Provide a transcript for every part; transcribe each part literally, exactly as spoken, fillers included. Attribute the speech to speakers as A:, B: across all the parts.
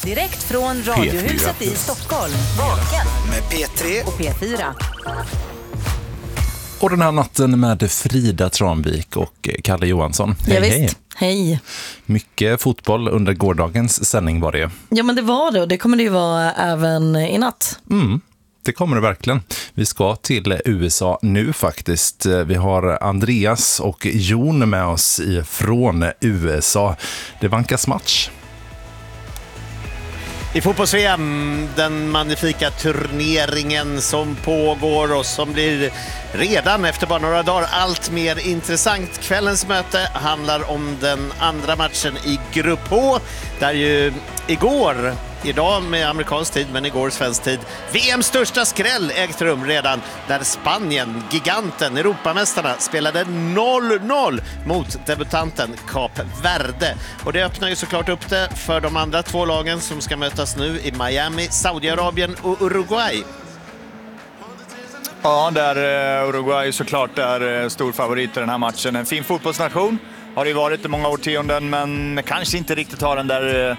A: Direkt från Radiohuset i Stockholm. Vaken
B: med P tre
A: och P fyra.
C: Och den här natten med Frida Tranvik och Kalle Johansson. Hej,
D: ja,
C: hej.
D: visst. Hej.
C: Mycket fotboll under gårdagens sändning var det.
D: Ja, men det var det och det kommer det ju vara även i natt.
C: Mm. Det kommer det verkligen. Vi ska till U S A nu faktiskt. Vi har Andreas och Jon med oss från U S A. Det vankas match.
E: I fotbolls-V M, den magnifika turneringen som pågår och som blir redan efter bara några dagar allt mer intressant. Kvällens möte handlar om den andra matchen i Grupp H, där ju igår, idag med amerikansk tid men igår svensk tid, V M:s största skräll ägt rum redan när Spanien, giganten, Europamästarna, spelade noll noll mot debutanten Kap Verde. Och det öppnar ju såklart upp det för de andra två lagen som ska mötas nu i Miami, Saudiarabien och Uruguay.
F: Ja, där Uruguay såklart är stor favorit i den här matchen. En fin fotbollsnation har det varit i många årtionden, men kanske inte riktigt har den där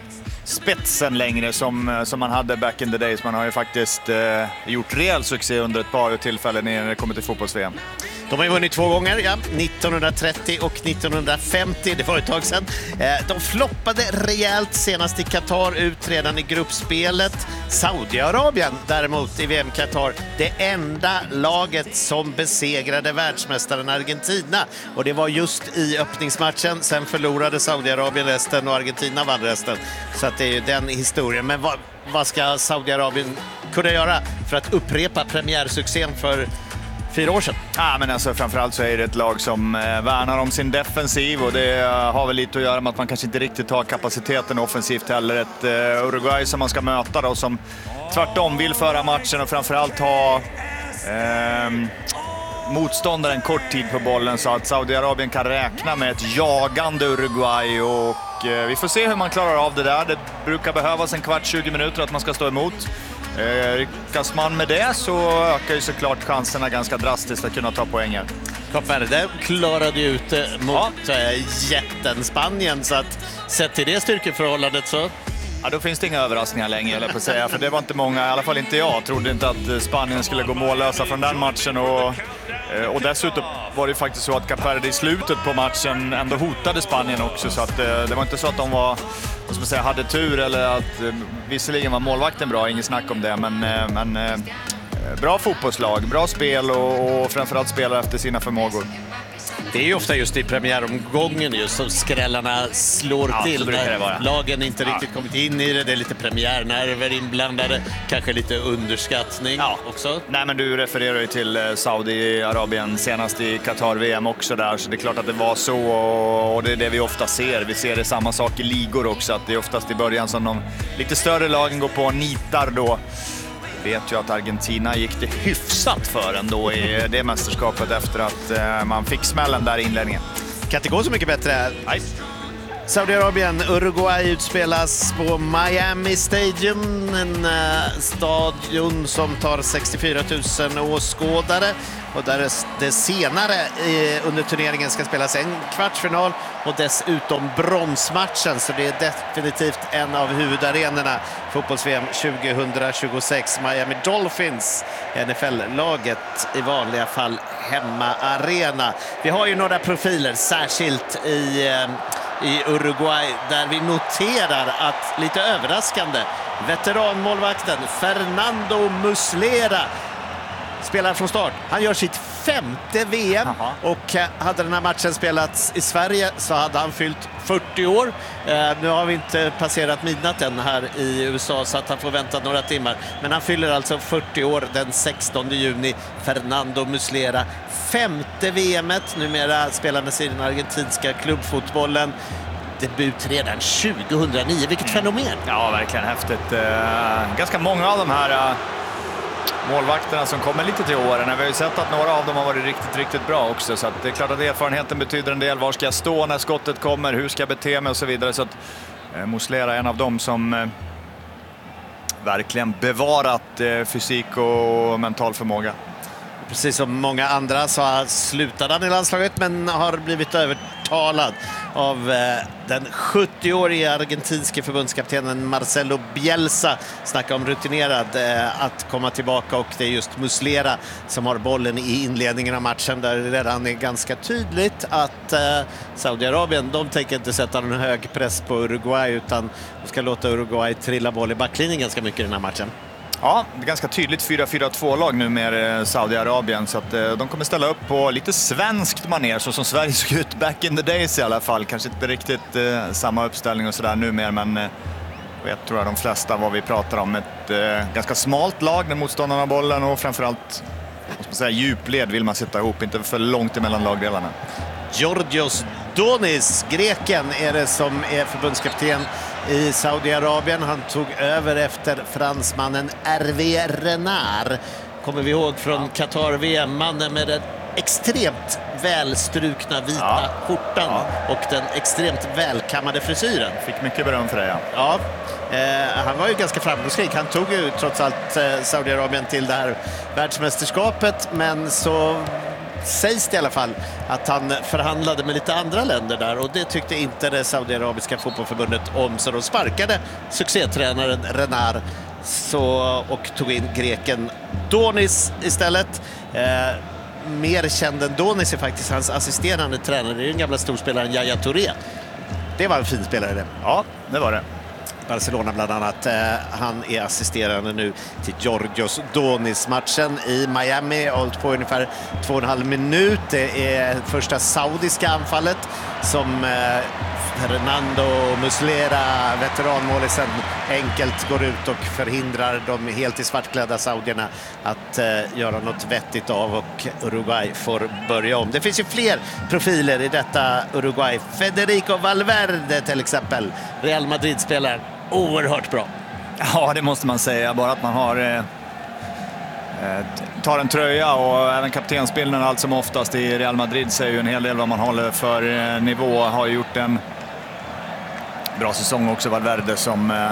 F: spetsen längre som, som man hade back in the days. Man har ju faktiskt eh, gjort rejäl succé under ett par tillfällen när det kommer till fotbolls-V M.
E: De har ju vunnit två gånger, ja, nittonhundratrettio och nittonhundrafemtio, det var ett tag sedan. De floppade rejält senast i Qatar ut redan i gruppspelet. Saudiarabien däremot i V M Qatar, det enda laget som besegrade världsmästaren Argentina. Och det var just i öppningsmatchen, sen förlorade Saudiarabien resten och Argentina vann resten. Så att det är ju den historien. Men vad, vad ska Saudiarabien kunna göra för att upprepa premiärsuccén för fyra år sedan?
F: Ja, men alltså, framförallt så är det ett lag som eh, värnar om sin defensiv, och det uh, har väl lite att göra med att man kanske inte riktigt har kapaciteten offensivt heller. Ett uh, Uruguay som man ska möta då, som tvärtom vill föra matchen och framförallt ha eh, motståndaren kort tid på bollen, så att Saudiarabien kan räkna med ett jagande Uruguay. Och eh, vi får se hur man klarar av det där. Det brukar behövas en kvart, tjugo minuter att man ska stå emot. Lyckas man med det så ökar ju såklart chanserna ganska drastiskt att kunna ta poängen.
E: Kap Verde klarade ju ut mot ja. jätten Spanien, så att sett till det styrkeförhållandet så...
F: Ja, då finns det inga överraskningar längre, eller på att säga, för det var inte många, i alla fall inte jag, trodde inte att Spanien skulle gå mållösa från den matchen. Och, och dessutom var det faktiskt så att Kap Verde i slutet på matchen ändå hotade Spanien också, så att det var inte så att de var, vad ska man säga, hade tur, eller att visserligen var målvakten bra, ingen snack om det, men, men bra fotbollslag, bra spel och, och framförallt spelar efter sina förmågor.
E: Det är ju ofta just i premiäromgången just som skrällarna slår ja, till när lagen inte ja. riktigt kommit in i det. Det är lite premiärnerver inblandade, kanske lite underskattning ja. också.
F: Nej, men du refererar ju till Saudiarabien senast i Qatar-V M också där, så det är klart att det var så, och det är det vi ofta ser. Vi ser det samma sak i ligor också, att det är oftast i början som de lite större lagen går på och nitar då. Vet ju att Argentina gick det hyfsat för ändå i det mästerskapet efter att eh, man fick smällen där i inledningen.
E: Kan inte gå så mycket bättre. Nej. Saudiarabien, Uruguay utspelas på Miami Stadium, en uh, stadion som tar sextiofyra tusen åskådare, och där det senare eh, under turneringen ska spelas en kvartsfinal och dessutom bronsmatchen, så det är definitivt en av huvudarenorna fotbolls-V M tjugohundratjugosex. Miami Dolphins, N F L-laget i vanliga fall hemmaarena. Vi har ju några profiler, särskilt i eh, i Uruguay, där vi noterar att, lite överraskande, veteranmålvakten Fernando Muslera spelar från start. Han gör sitt femte V M. Aha. Och hade den här matchen spelats i Sverige så hade han fyllt fyrtio år. Eh, nu har vi inte passerat midnatt än här i U S A, så att han får vänta några timmar. Men han fyller alltså fyrtio år den sextonde juni. Fernando Muslera. Femte V M-et, numera spelandes i den argentinska klubbfotbollen. Debut redan tjugohundranio. Vilket fenomen!
F: Ja, verkligen häftigt. Eh, ganska många av de här eh, målvakterna som kommer lite till åren. Vi har ju sett att några av dem har varit riktigt, riktigt bra också. Så att det är klart att erfarenheten betyder en del. Var ska jag stå när skottet kommer? Hur ska jag bete mig? Och så vidare. Så att eh, Muslera är en av dem som eh, verkligen bevarat eh, fysik och mental förmåga.
E: Precis som många andra så slutade han i landslaget, men har blivit övertalig övertalad av eh, den sjuttioårige argentinske förbundskaptenen Marcelo Bielsa, snackar om rutinerad, eh, att komma tillbaka, och det är just Muslera som har bollen i inledningen av matchen, där det redan är ganska tydligt att eh, Saudiarabien, de tänker inte sätta någon hög press på Uruguay, utan de ska låta Uruguay trilla boll i backlinjen ganska mycket i den här matchen.
F: Ja, det är ganska tydligt fyra fyra två-lag nu med Saudiarabien, så att eh, de kommer ställa upp på lite svenskt manér, så som Sverige såg ut back in the days i alla fall. Kanske inte riktigt eh, samma uppställning och sådär nu mer, men eh, jag tror att de flesta vad vi pratar om. Ett eh, ganska smalt lag när motståndarna har bollen, och framförallt måste man säga, djupled vill man sätta ihop, inte för långt emellan lagdelarna.
E: Georgios Donis, greken, är det som är förbundskapten i Saudiarabien. Han tog över efter fransmannen Hervé Renard. Kommer vi ihåg från Qatar-V M, mannen med den extremt välstrukna vita ja. skjortan ja. och den extremt välkammade frisyren.
F: Fick mycket beröm för det, ja.
E: Ja, eh, han var ju ganska framgångsrik. Han tog ju trots allt eh, Saudiarabien till det här världsmästerskapet, men så sägs det i alla fall att han förhandlade med lite andra länder där, och det tyckte inte det saudiarabiska fotbollförbundet om, så de sparkade succétränaren Renard så, och tog in greken Donis istället. Eh, mer känd än Donis är faktiskt hans assisterande tränare, det är den gamla storspelaren Yaya Touré. Det var en fin spelare det.
F: Ja, det var det.
E: Barcelona bland annat. Han är assisterande nu till Georgios Donis. Matchen i Miami har hållit på ungefär två och en halv minut. Det är första saudiska anfallet som Fernando Muslera, veteranmålisen, enkelt går ut och förhindrar de helt i svartklädda saudierna att uh, göra något vettigt av, och Uruguay får börja om. Det finns ju fler profiler i detta Uruguay. Federico Valverde till exempel, Real Madrid-spelaren, oerhört bra.
F: Ja, det måste man säga. Bara att man har eh, tar en tröja, och även kaptensbilden allt som oftast i Real Madrid säger ju en hel del vad man håller för eh, nivå. Har gjort en bra säsong också, Valverde, som eh,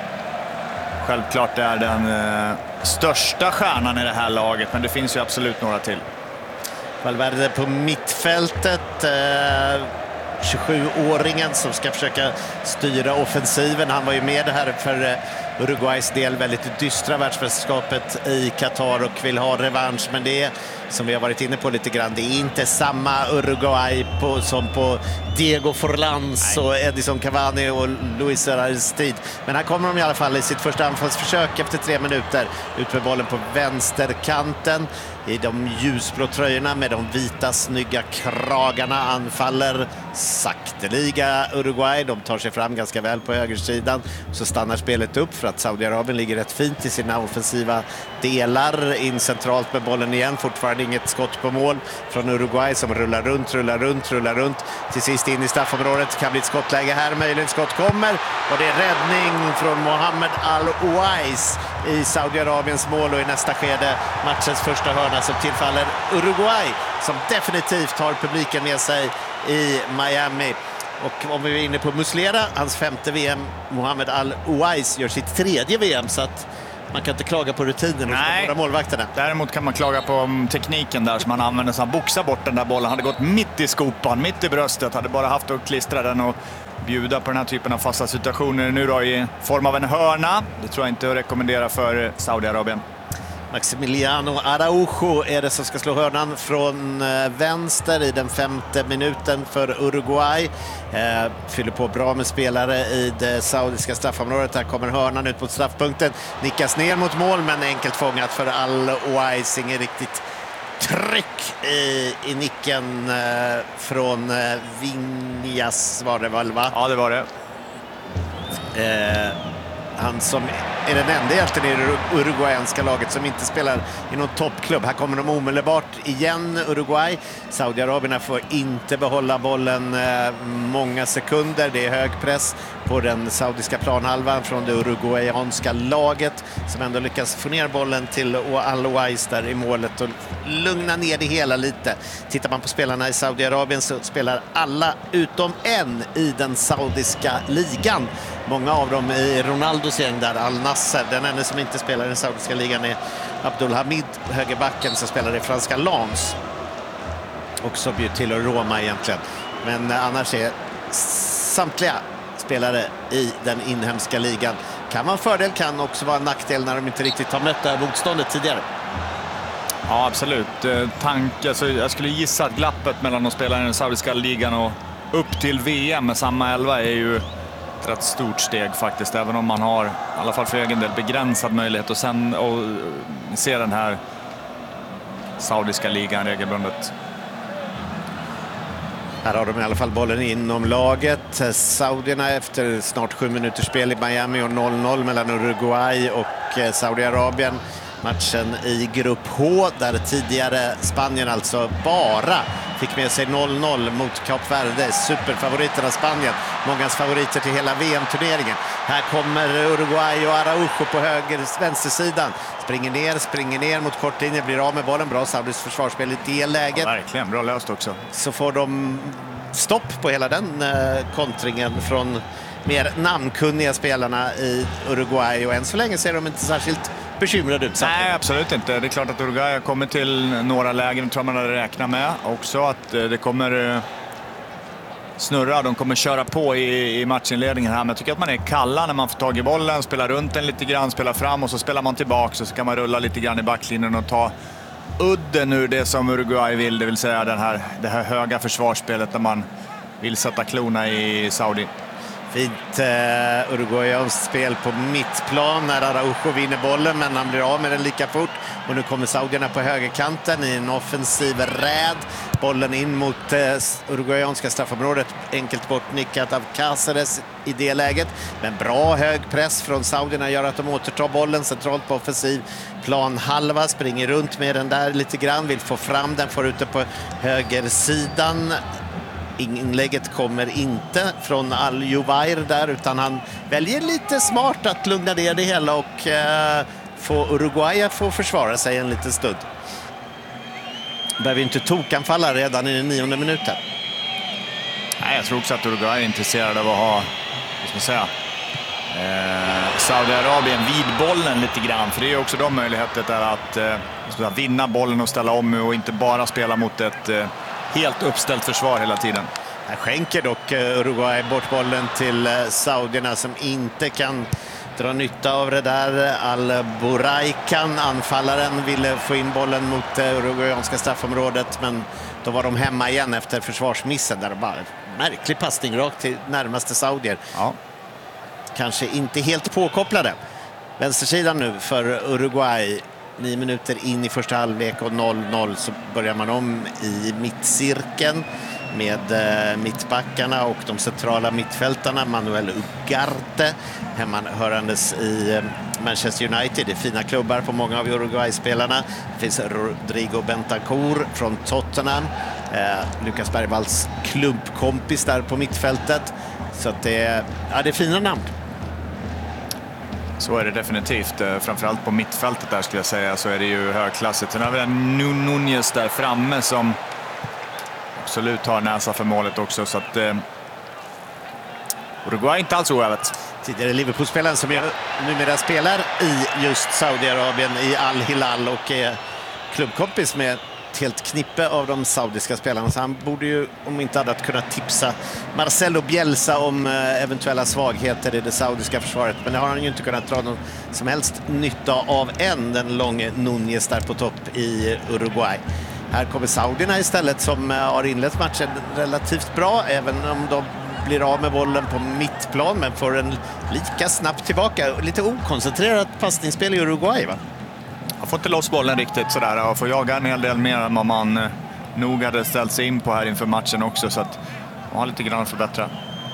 F: självklart är den eh, största stjärnan i det här laget, men det finns ju absolut några till.
E: Valverde på mittfältet, eh, tjugosjuåringen som ska försöka styra offensiven. Han var ju med här för Uruguays del väldigt dystra världsmästerskapet i Qatar och vill ha revansch, men det är, som vi har varit inne på lite grann, det är inte samma Uruguay på, som på Diego Forlans och Edison Cavani och Luis Suárez tid. Men här kommer de i alla fall i sitt första anfallsförsök efter tre minuter ut med bollen på vänsterkanten i de ljusblå tröjorna med de vita snygga kragarna. Anfaller sakteliga Uruguay. De tar sig fram ganska väl på högersidan. Så stannar spelet upp för att Saudiarabien ligger rätt fint i sina offensiva delar. In centralt med bollen igen. Fortfarande inget skott på mål från Uruguay som rullar runt, rullar runt, rullar runt. Till sist in i straffområdet. Kan bli ett skottläge här. Möjligen skott kommer. Och det är räddning från Mohamed Al-Ouais i Saudiarabiens mål, och i nästa skede matchens första hörna som tillfaller Uruguay, som definitivt har publiken med sig i Miami. Och om vi är inne på Muslera, hans femte V M, Mohamed Al-Ouais gör sitt tredje V M, så att man kan inte klaga på rutinen hos de båda målvakterna.
F: Däremot kan man klaga på tekniken där som man använder, så han boxar bort den där bollen. Hade gått mitt i skopan, mitt i bröstet, hade bara haft att klistra den och bjuda på den här typen av fasta situationer. Nu då i form av en hörna. Det tror jag inte att rekommendera för Saudiarabien.
E: Maximiliano Araujo är det som ska slå hörnan från vänster i den femte minuten för Uruguay. Eh, fyller på bra med spelare i det saudiska straffområdet. Här kommer hörnan ut mot straffpunkten. Nickas ner mot mål, men enkelt fångat för Al-Ouais. Inget riktigt tryck i, i nicken eh, från eh, Viñas var det väl, va?
F: Ja, det var det.
E: Eh, han som är den enda egentligen i det uruguayanska laget som inte spelar i någon toppklubb. Här kommer de omedelbart igen, Uruguay. Saudiarabierna får inte behålla bollen eh, många sekunder. Det är hög press på den saudiska planhalvan från det uruguayanska laget, som ändå lyckas få ner bollen till Al-Ouais där i målet och lugna ner det hela lite. Tittar man på spelarna i Saudiarabien så spelar alla utom en i den saudiska ligan. Många av dem i Ronaldos gäng där, Al-Nasser. Den enda som inte spelar i den saudiska ligan är Abdulhamid, högerbacken, som spelar i franska Lens. Också bjud till Roma egentligen. Men annars är samtliga spelare i den inhemska ligan. Kan vara en fördel, kan också vara en nackdel när de inte riktigt har mött det här motståndet tidigare.
F: Ja, absolut. Tank, alltså, jag skulle gissa att glappet mellan de spelarna i den saudiska ligan och upp till V M med samma elva är ju ett rätt stort steg faktiskt. Även om man har, i alla fall för egen del, begränsad möjlighet att sen och se den här saudiska ligan regelbundet.
E: Här har de i alla fall bollen inom laget. Saudierna efter snart sju minuters spel i Miami och noll noll mellan Uruguay och Saudiarabien. Matchen i grupp H där tidigare Spanien alltså bara fick med sig noll noll mot Kap Verde. Superfavoriterna Spanien. Mångas favoriter till hela V M-turneringen. Här kommer Uruguay och Araujo på höger vänstersidan. Springer ner, springer ner mot kortlinjen. Blir av med bollen. Bra Saudis försvarsspel i det läget.
F: Ja, verkligen, bra löst också.
E: Så får de stopp på hela den eh, kontringen från mer namnkunniga spelarna i Uruguay. Och än så länge ser de inte särskilt bekymrade ut.
F: Nej, absolut inte. Det är klart att Uruguay har kommit till några lägen, tror man hade räknat med. Också att det kommer snurra, de kommer köra på i, i matchinledningen här. Men jag tycker att man är kalla när man får tag i bollen, spelar runt den lite grann, spelar fram och så spelar man tillbaka. Så kan man rulla lite grann i backlinjen och ta udden ur det som Uruguay vill. Det vill säga den här, det här höga försvarsspelet där man vill sätta klona i Saudi.
E: Fint eh, Uruguayanskt spel på mittplan när Araujo vinner bollen, men han blir av med den lika fort. Och nu kommer saudierna på högerkanten i en offensiv räd. Bollen in mot eh, Uruguayanska straffområdet. Enkelt bortnickat av Cáceres i det läget. Men bra hög press från saudierna gör att de återtar bollen centralt på offensiv plan halva. Springer runt med den där lite grann. Vill få fram den, får ut den på högersidan. Inlägget kommer inte från Al-Jubair där, utan han väljer lite smart att lugna ner det hela och eh, få Uruguay att få försvara sig en liten stund. Behöver inte tokanfalla redan i den nionde minuten.
F: Nej, jag tror också att Uruguay är intresserad av att ha, vad ska man säga, eh, Saudiarabien vid bollen lite grann. För det är också de möjligheter att eh, vinna bollen och ställa om och inte bara spela mot ett eh, helt uppställt försvar hela tiden.
E: Här skänker dock Uruguay bort bollen till saudierna som inte kan dra nytta av det där. Al-Buraikan, anfallaren, ville få in bollen mot uruguayanska straffområdet, men då var de hemma igen efter försvarsmissen där. Bara märklig passning rakt till närmaste saudier.
F: Ja.
E: Kanske inte helt påkopplade. Vänstersidan nu för Uruguay. Nio minuter in i första halvlek och noll noll så börjar man om i mittcirkeln med eh, mittbackarna och de centrala mittfältarna. Manuel Ugarte, hemmahörandes i eh, Manchester United. Det är fina klubbar på många av Uruguay-spelarna. Det finns Rodrigo Bentancur från Tottenham. Eh, Lukas Bergvalls klubbkompis där på mittfältet. Så att det, är, ja, det är fina namn.
F: Så är det definitivt. Framförallt på mittfältet där skulle jag säga så är det ju högklassigt. Sen har vi en Núñez där framme som absolut har näsa för målet också. Så att eh, Uruguay är inte alls oävet.
E: Tidigare Liverpool-spelaren som numera spelar i just Saudiarabien i Al-Hilal och är klubbkompis med ett helt knippe av de saudiska spelarna. Så han borde ju, om inte annat, kunna tipsa Marcelo Bielsa om eventuella svagheter i det saudiska försvaret. Men det har han ju inte kunnat dra någon som helst nytta av än, den långa Núñez där på topp i Uruguay. Här kommer saudierna istället som har inlett matchen relativt bra, även om de blir av med bollen på mittplan, men får en lika snabbt tillbaka. Lite okoncentrerat passningsspel i Uruguay, va?
F: Jag får inte loss bollen riktigt sådär och får jaga en hel del mer än vad man eh, nog hade ställt sig in på här inför matchen också, så att man har lite grann att förbättra.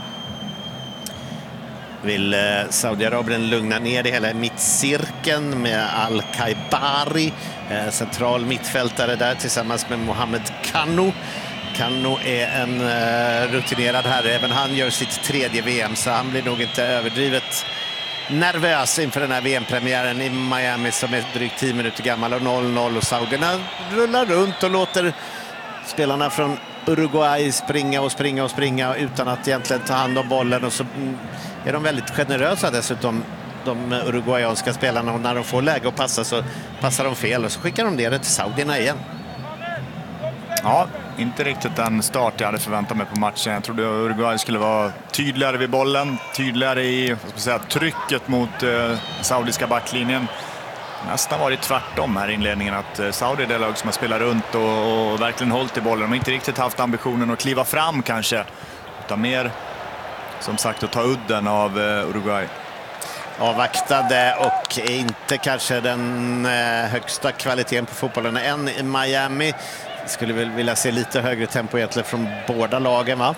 E: Vill eh, Saudiarabien lugna ner det hela i mittcirkeln med Al-Kaibari, eh, central mittfältare där tillsammans med Mohamed Kanu. Kanu är en eh, rutinerad herre, även han gör sitt tredje V M, så han blir nog inte överdrivet nervös inför den här V M-premiären i Miami som är drygt tio minuter gammal och noll noll, och saudierna rullar runt och låter spelarna från Uruguay springa och springa och springa utan att egentligen ta hand om bollen, och så är de väldigt generösa dessutom, de uruguayanska spelarna, och när de får läge att passa så passar de fel och så skickar de det till saudierna igen.
F: Ja, inte riktigt den start jag hade förväntat mig på matchen. Jag trodde Uruguay skulle vara tydligare vid bollen, tydligare i vad ska man säga, trycket mot eh, saudiska backlinjen. Nästan varit tvärtom här i inledningen, att eh, Saudi är det lag som har spelat runt och, och verkligen hållit i bollen. De har inte riktigt haft ambitionen att kliva fram kanske, utan mer som sagt att ta udden av eh, Uruguay.
E: Avvaktade och inte kanske den eh, högsta kvaliteten på fotbollen än i Miami. Skulle väl vilja se lite högre tempo egentligen från båda lagen, va?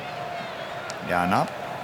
F: Gärna.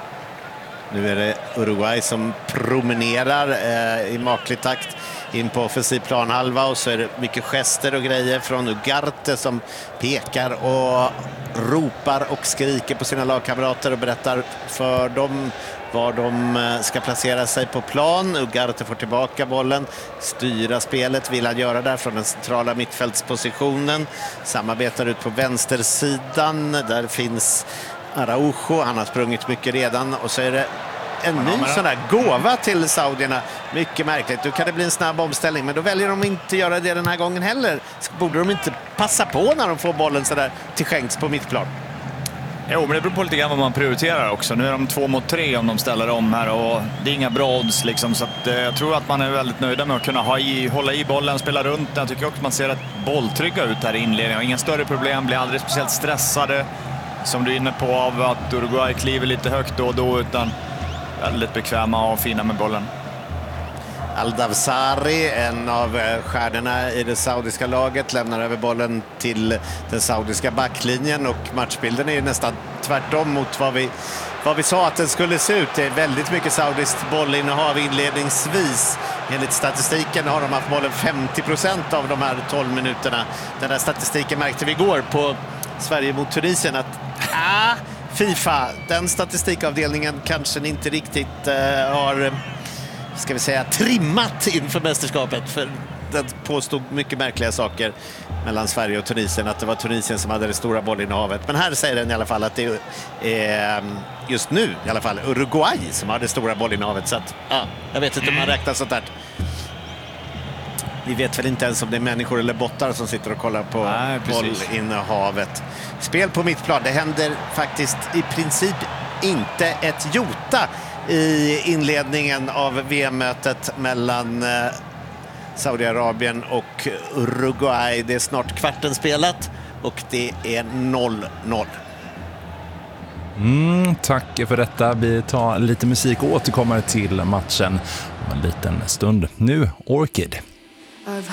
E: Nu är det Uruguay som promenerar eh, i maklig takt in på offensiv planhalva, och så är det mycket gester och grejer från Ugarte som pekar och ropar och skriker på sina lagkamrater och berättar för dem var de ska placera sig på plan. Ugarte får tillbaka bollen, styra spelet vill han göra där från den centrala mittfältspositionen. Samarbetar ut på vänstersidan, där finns Araujo, han har sprungit mycket redan, och så är det en ny sån där gåva till saudierna. Mycket märkligt. Då kan det bli en snabb omställning, men då väljer de inte göra det den här gången heller. Så borde de inte passa på när de får bollen så där till skänks på mittplan?
F: Jo, men det beror på lite grann vad man prioriterar också. Nu är de två mot tre om de ställer om här, och det är inga bra odds liksom, så att, eh, jag tror att man är väldigt nöjda med att kunna ha i, hålla i bollen, spela runt. Jag tycker också att man ser rätt bolltrygga ut här i inledningen. Inga större problem, blir aldrig speciellt stressade som du är inne på av att Uruguay kliver lite högt då och då, utan väldigt bekväma och fina med bollen.
E: Al-Dawsari, en av stjärnorna i det saudiska laget, lämnar över bollen till den saudiska backlinjen, och matchbilden är nästan tvärtom mot vad vi, vad vi sa att den skulle se ut. Det är väldigt mycket saudiskt bollinnehav inledningsvis. Enligt statistiken har de haft bollen femtio procent av de här tolv minuterna. Den där statistiken märkte vi igår på Sverige mot Tunisien att ah, FIFA, den statistikavdelningen kanske inte riktigt uh, har, ska vi säga, trimmat inför mästerskapet, för den påstod mycket märkliga saker mellan Sverige och Tunisien, att det var Tunisien som hade det stora bollinnehavet. Men här säger den i alla fall att det är just nu i alla fall Uruguay som har det stora bollinnehavet, så att ja, jag vet inte om man räknar sånt där. Vi vet väl inte ens om det är människor eller bottar som sitter och kollar på Nej, bollinnehavet. Spel på mittplan, det händer faktiskt i princip inte ett jota i inledningen av V M-mötet mellan eh, Saudiarabien och Uruguay. Det är snart kvarten spelat och det är noll noll.
C: Mm, tack för detta. Vi tar lite musik och återkommer till matchen om en liten stund. Nu Orchid.
B: I've